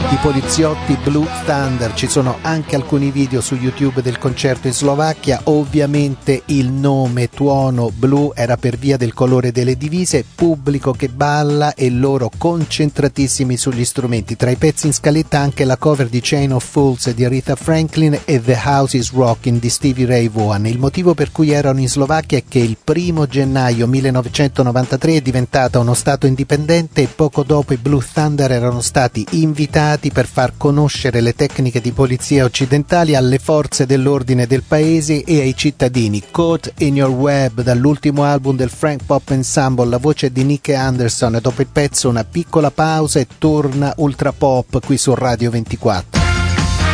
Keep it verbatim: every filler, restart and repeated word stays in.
I poliziotti Blue Thunder, ci sono anche alcuni video su YouTube del concerto in Slovacchia. Ovviamente il nome tuono blu era per via del colore delle divise, pubblico che balla e loro concentratissimi sugli strumenti. Tra i pezzi in scaletta anche la cover di Chain of Fools di Aretha Franklin e The House is Rockin' di Stevie Ray Vaughan. Il motivo per cui erano in Slovacchia è che il primo gennaio millenovecentonovantatré è diventata uno stato indipendente e poco dopo i Blue Thunder erano stati invitati per far conoscere le tecniche di polizia occidentali alle forze dell'ordine del paese e ai cittadini. Caught in Your Web, dall'ultimo album del Frank Pop Ensemble, la voce di Nick Anderson, e dopo il pezzo una piccola pausa e torna ultra pop qui su Radio ventiquattro.